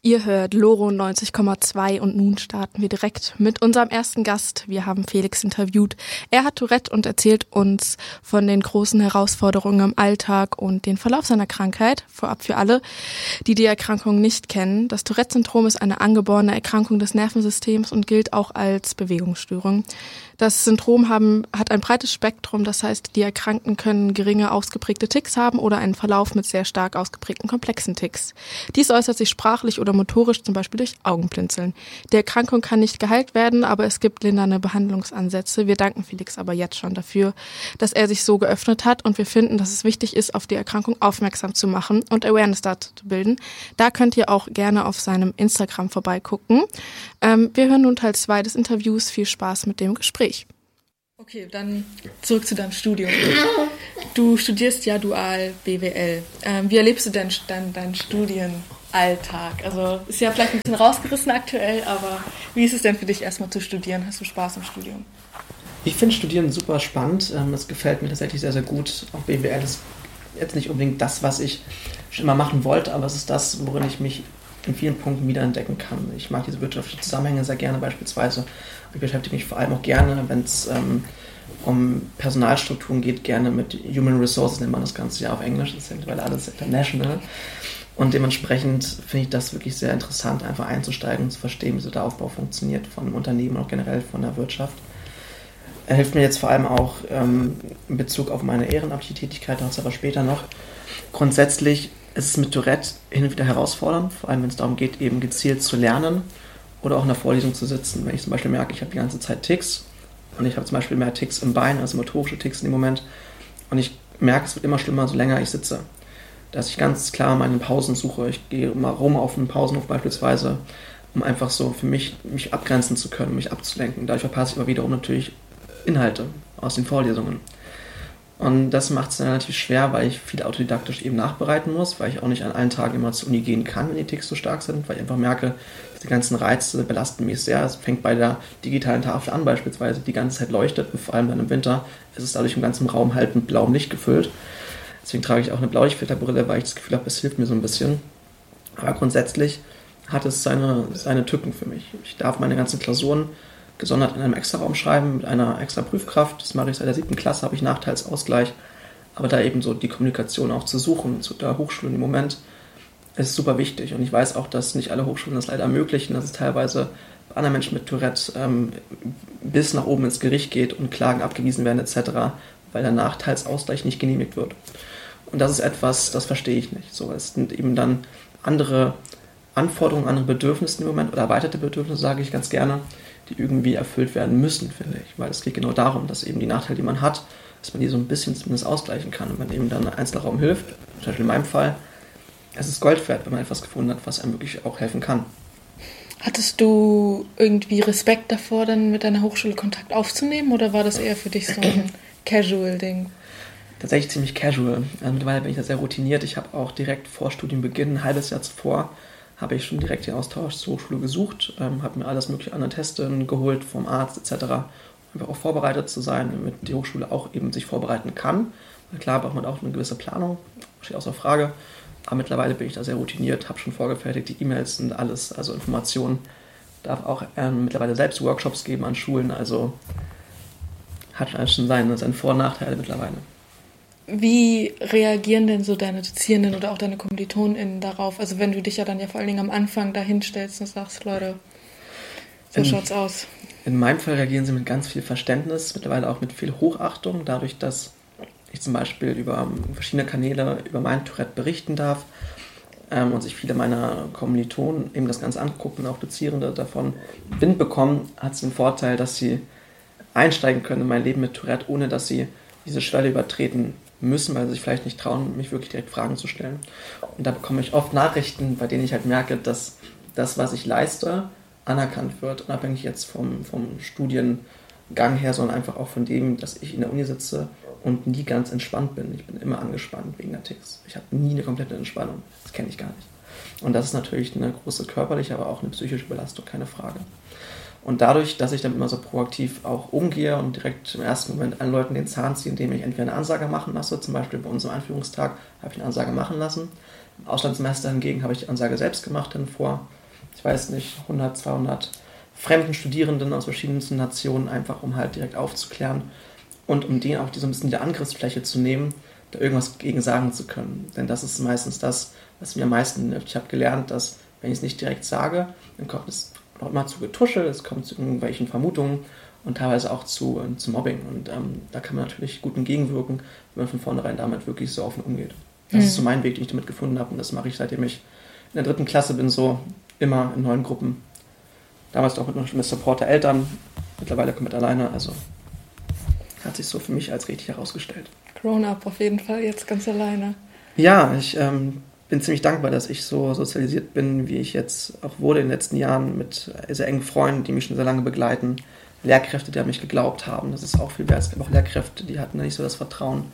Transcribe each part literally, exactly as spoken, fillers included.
Ihr hört Loro neunzig Komma zwei und nun starten wir direkt mit unserem ersten Gast. Wir haben Felix interviewt. Er hat Tourette und erzählt uns von den großen Herausforderungen im Alltag und den Verlauf seiner Krankheit. Vorab für alle, die die Erkrankung nicht kennen. Das Tourette-Syndrom ist eine angeborene Erkrankung des Nervensystems und gilt auch als Bewegungsstörung. Das Syndrom haben, hat ein breites Spektrum, das heißt, die Erkrankten können geringe ausgeprägte Tics haben oder einen Verlauf mit sehr stark ausgeprägten komplexen Tics. Dies äußert sich sprachlich oder motorisch, zum Beispiel durch Augenblinzeln. Die Erkrankung kann nicht geheilt werden, aber es gibt lindernde Behandlungsansätze. Wir danken Felix aber jetzt schon dafür, dass er sich so geöffnet hat und wir finden, dass es wichtig ist, auf die Erkrankung aufmerksam zu machen und Awareness dazu zu bilden. Da könnt ihr auch gerne auf seinem Instagram vorbeigucken. Ähm, wir hören nun Teil zwei des Interviews. Viel Spaß mit dem Gespräch. Okay, dann zurück zu deinem Studium. Du studierst ja dual B W L. Ähm, wie erlebst du denn dann deinen Studienalltag? Also ist ja vielleicht ein bisschen rausgerissen aktuell, aber wie ist es denn für dich erstmal zu studieren? Hast du Spaß im Studium? Ich finde Studieren super spannend. Es gefällt mir tatsächlich sehr, sehr gut. Auch B W L ist jetzt nicht unbedingt das, was ich schon immer machen wollte, aber es ist das, worin ich mich in vielen Punkten wiederentdecken kann. Ich mag diese wirtschaftlichen Zusammenhänge sehr gerne beispielsweise. Ich beschäftige mich vor allem auch gerne, wenn es ähm, um Personalstrukturen geht, gerne mit Human Resources, nennt man das Ganze ja auf Englisch, das ist ja mittlerweile alles international. Und dementsprechend finde ich das wirklich sehr interessant, einfach einzusteigen und zu verstehen, wie so der Aufbau funktioniert von einem Unternehmen und auch generell von der Wirtschaft. Er hilft mir jetzt vor allem auch ähm, in Bezug auf meine ehrenamtliche Tätigkeit, dazu aber später noch. Grundsätzlich ist es mit Tourette hin und wieder herausfordernd, vor allem wenn es darum geht, eben gezielt zu lernen oder auch in der Vorlesung zu sitzen. Wenn ich zum Beispiel merke, ich habe die ganze Zeit Tics und ich habe zum Beispiel mehr Tics im Bein, also motorische Tics in dem Moment, und ich merke, es wird immer schlimmer, so länger ich sitze. Dass ich ganz klar meine Pausen suche. Ich gehe mal rum auf einen Pausenhof beispielsweise, um einfach so für mich, mich abgrenzen zu können, mich abzulenken. Dadurch verpasse ich aber wiederum natürlich Inhalte aus den Vorlesungen. Und das macht es dann relativ schwer, weil ich viel autodidaktisch eben nachbereiten muss, weil ich auch nicht an allen Tagen immer zur Uni gehen kann, wenn die Tics so stark sind, weil ich einfach merke, die ganzen Reize belasten mich sehr. Es fängt bei der digitalen Tafel an beispielsweise, die ganze Zeit leuchtet und vor allem dann im Winter ist es dadurch im ganzen Raum halt mit blauem Licht gefüllt. Deswegen trage ich auch eine Blaulichtfilterbrille, weil ich das Gefühl habe, es hilft mir so ein bisschen. Aber grundsätzlich hat es seine, seine Tücken für mich. Ich darf meine ganzen Klausuren gesondert in einem Extra-Raum schreiben, mit einer extra Prüfkraft. Das mache ich seit der siebten Klasse, habe ich Nachteilsausgleich. Aber da eben so die Kommunikation auch zu suchen zu der Hochschule im Moment ist super wichtig. Und ich weiß auch, dass nicht alle Hochschulen das leider ermöglichen, dass es teilweise bei anderen Menschen mit Tourette ähm, bis nach oben ins Gericht geht und Klagen abgewiesen werden et cetera, weil der Nachteilsausgleich nicht genehmigt wird. Und das ist etwas, das verstehe ich nicht. So, es sind eben dann andere Anforderungen, andere Bedürfnisse im Moment oder erweiterte Bedürfnisse, sage ich ganz gerne, die irgendwie erfüllt werden müssen, finde ich. Weil es geht genau darum, dass eben die Nachteile, die man hat, dass man die so ein bisschen zumindest ausgleichen kann. Und wenn eben dann ein einzelner Raum hilft, zum Beispiel in meinem Fall, es ist Gold wert, wenn man etwas gefunden hat, was einem wirklich auch helfen kann. Hattest du irgendwie Respekt davor, dann mit deiner Hochschule Kontakt aufzunehmen oder war das eher für dich so ein Casual-Ding? Tatsächlich ziemlich casual. Also mittlerweile bin ich da sehr routiniert. Ich habe auch direkt vor Studienbeginn, ein halbes Jahr zuvor, habe ich schon direkt den Austausch zur Hochschule gesucht, ähm, habe mir alles mögliche an Attesten geholt vom Arzt et cetera, einfach auch vorbereitet zu sein, damit die Hochschule auch eben sich vorbereiten kann. Weil klar braucht man auch eine gewisse Planung, steht außer Frage, aber mittlerweile bin ich da sehr routiniert, habe schon vorgefertigt, die E-Mails und alles, also Informationen, darf auch ähm, mittlerweile selbst Workshops geben an Schulen, also hat alles schon seine, seine Vor- und Nachteile mittlerweile. Wie reagieren denn so deine Dozierenden oder auch deine KommilitonInnen darauf? Also wenn du dich ja dann ja vor allen Dingen am Anfang da hinstellst und sagst, Leute, so in, schaut's aus. In meinem Fall reagieren sie mit ganz viel Verständnis, mittlerweile auch mit viel Hochachtung, dadurch, dass ich zum Beispiel über verschiedene Kanäle über mein Tourette berichten darf ähm, und sich viele meiner Kommilitonen eben das Ganze angucken und auch Dozierende davon Wind bekommen, hat es den Vorteil, dass sie einsteigen können in mein Leben mit Tourette, ohne dass sie diese Schwelle übertreten müssen, weil sie sich vielleicht nicht trauen, mich wirklich direkt Fragen zu stellen. Und da bekomme ich oft Nachrichten, bei denen ich halt merke, dass das, was ich leiste, anerkannt wird, unabhängig jetzt vom, vom Studiengang her, sondern einfach auch von dem, dass ich in der Uni sitze und nie ganz entspannt bin. Ich bin immer angespannt wegen der Tics. Ich habe nie eine komplette Entspannung. Das kenne ich gar nicht. Und das ist natürlich eine große körperliche, aber auch eine psychische Belastung, keine Frage. Und dadurch, dass ich damit immer so proaktiv auch umgehe und direkt im ersten Moment allen Leuten den Zahn ziehe, indem ich entweder eine Ansage machen lasse, zum Beispiel bei unserem Einführungstag habe ich eine Ansage machen lassen. Im Auslandssemester hingegen habe ich die Ansage selbst gemacht, denn vor, ich weiß nicht, hundert, zweihundert fremden Studierenden aus verschiedensten Nationen, einfach um halt direkt aufzuklären und um denen auch die, so ein bisschen die Angriffsfläche zu nehmen, da irgendwas gegen sagen zu können. Denn das ist meistens das, was mir am meisten hilft. Ich habe gelernt, dass, wenn ich es nicht direkt sage, dann kommt es auch immer zu Getuschel, es kommt zu irgendwelchen Vermutungen und teilweise auch zu, äh, zu Mobbing. Und ähm, da kann man natürlich gut entgegenwirken, wenn man von vornherein damit wirklich so offen umgeht. Das mhm. ist so mein Weg, den ich damit gefunden habe. Und das mache ich, seitdem ich in der dritten Klasse bin, so immer in neuen Gruppen. Damals auch mit, mit Support der Eltern, mittlerweile komplett alleine. Also hat sich so für mich als richtig herausgestellt. Grown-up auf jeden Fall, jetzt ganz alleine. Ja, ich ähm, bin ziemlich dankbar, dass ich so sozialisiert bin, wie ich jetzt auch wurde in den letzten Jahren, mit sehr engen Freunden, die mich schon sehr lange begleiten. Lehrkräfte, die an mich geglaubt haben. Das ist auch viel wert. Es gab auch Lehrkräfte, die hatten nicht so das Vertrauen.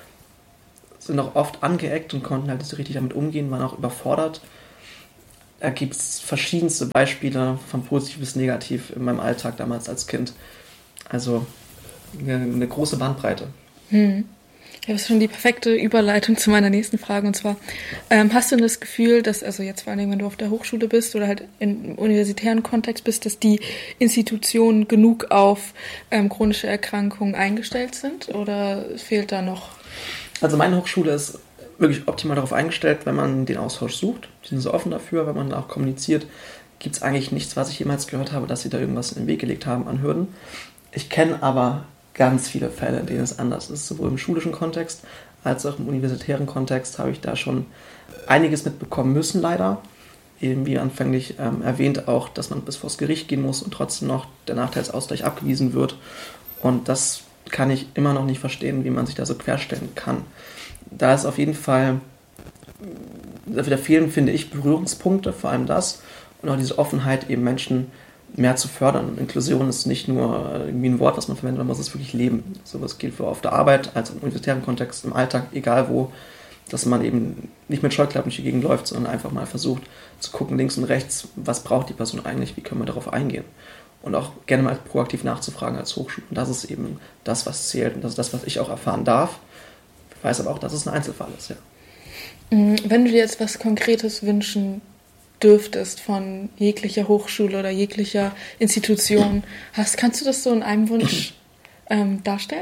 Sind auch oft angeeckt und konnten halt nicht so richtig damit umgehen, waren auch überfordert. Da gibt es verschiedenste Beispiele von positiv bis negativ in meinem Alltag damals als Kind. Also eine, eine große Bandbreite. Hm. Ja, das ist schon die perfekte Überleitung zu meiner nächsten Frage. Und zwar, ähm, hast du denn das Gefühl, dass, also jetzt vor allem, wenn du auf der Hochschule bist oder halt im universitären Kontext bist, dass die Institutionen genug auf ähm, chronische Erkrankungen eingestellt sind? Oder fehlt da noch? Also meine Hochschule ist wirklich optimal darauf eingestellt, wenn man den Austausch sucht. Die sind so offen dafür, wenn man auch kommuniziert. Gibt es eigentlich nichts, was ich jemals gehört habe, dass sie da irgendwas in den Weg gelegt haben an Hürden. Ich kenne aber ganz viele Fälle, in denen es anders ist. Sowohl im schulischen Kontext als auch im universitären Kontext habe ich da schon einiges mitbekommen müssen, leider. Eben wie anfänglich ähm, erwähnt auch, dass man bis vors Gericht gehen muss und trotzdem noch der Nachteilsausgleich abgewiesen wird. Und das kann ich immer noch nicht verstehen, wie man sich da so querstellen kann. Da ist auf jeden Fall, da fehlen, finde ich, Berührungspunkte, vor allem das. Und auch diese Offenheit, eben Menschen mehr zu fördern. Inklusion ist nicht nur irgendwie ein Wort, was man verwendet, man muss es wirklich leben. So was gilt für auf der Arbeit, als im universitären Kontext, im Alltag, egal wo, dass man eben nicht mit Scheuklappen durch die Gegend läuft, sondern einfach mal versucht zu gucken, links und rechts, was braucht die Person eigentlich, wie können wir darauf eingehen. Und auch gerne mal proaktiv nachzufragen als Hochschule. Und das ist eben das, was zählt und das ist das, was ich auch erfahren darf. Ich weiß aber auch, dass es ein Einzelfall ist, ja. Wenn du dir jetzt was Konkretes wünschen dürftest von jeglicher Hochschule oder jeglicher Institution, hast, kannst du das so in einem Wunsch ähm, darstellen?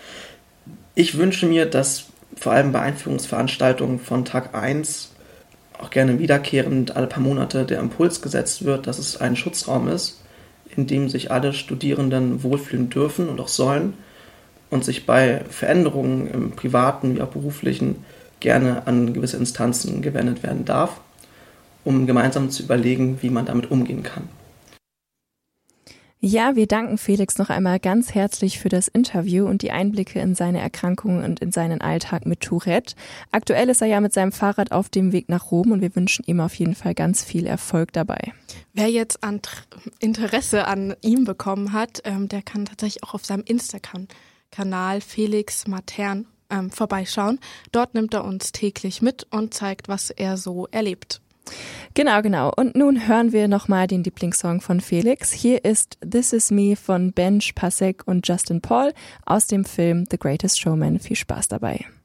Ich wünsche mir, dass vor allem bei Einführungsveranstaltungen von Tag eins auch gerne wiederkehrend alle paar Monate der Impuls gesetzt wird, dass es ein Schutzraum ist, in dem sich alle Studierenden wohlfühlen dürfen und auch sollen und sich bei Veränderungen im privaten wie auch beruflichen gerne an gewisse Instanzen gewendet werden darf, um gemeinsam zu überlegen, wie man damit umgehen kann. Ja, wir danken Felix noch einmal ganz herzlich für das Interview und die Einblicke in seine Erkrankung und in seinen Alltag mit Tourette. Aktuell ist er ja mit seinem Fahrrad auf dem Weg nach Rom und wir wünschen ihm auf jeden Fall ganz viel Erfolg dabei. Wer jetzt an Interesse an ihm bekommen hat, ähm, der kann tatsächlich auch auf seinem Instagram-Kanal Felix Matern ähm, vorbeischauen. Dort nimmt er uns täglich mit und zeigt, was er so erlebt. Genau, genau. Und nun hören wir nochmal den Lieblingssong von Felix. Hier ist This Is Me von Benj Pasek und Justin Paul aus dem Film The Greatest Showman. Viel Spaß dabei.